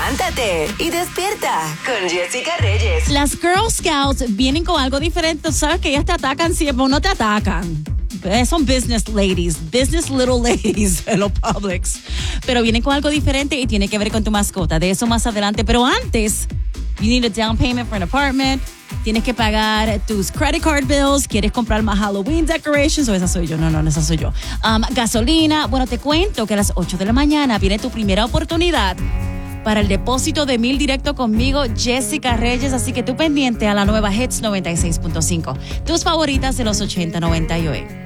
Levántate y despierta con Jessica Reyes. Las Girl Scouts vienen con algo diferente. Sabes que ellas te atacan siempre, no te atacan. Son business ladies, business little ladies en los Publix. Pero vienen con algo diferente y tiene que ver con tu mascota. De eso más adelante. Pero antes, you need a down payment for an apartment. Tienes que pagar tus credit card bills. ¿Quieres comprar más Halloween decorations? ¿O esa soy yo? No, esa soy yo. Gasolina. Bueno, te cuento que a las 8 de la mañana viene tu primera oportunidad para el depósito de 1,000 directo conmigo, Jessica Reyes. Así que tú pendiente a la nueva Hits 96.5. Tus favoritas de los 80, 90 y hoy.